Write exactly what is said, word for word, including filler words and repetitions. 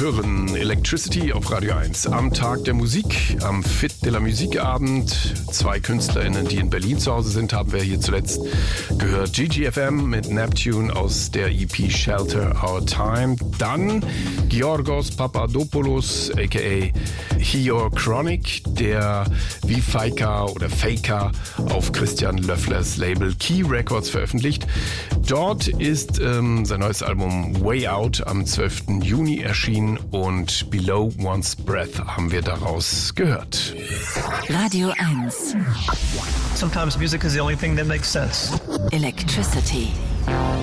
hören Electricity auf Radio eins. Am Tag der Musik, am Fit de la Musique Abend. Zwei KünstlerInnen, die in Berlin zu Hause sind, haben wir hier zuletzt gehört. G G F M mit Neptune aus der E P Shelter Our Time. Dann Georgos Papadopoulos, aka Hior Chronic, der wie Faika oder Faker auf Christian Löfflers Label Key Records veröffentlicht. Dort ist ähm, sein neues Album Way Out am zwölften Juni erschienen und Below One's Breath haben wir daraus gehört. Radio eins. Sometimes music is the only thing that makes sense. Electricity.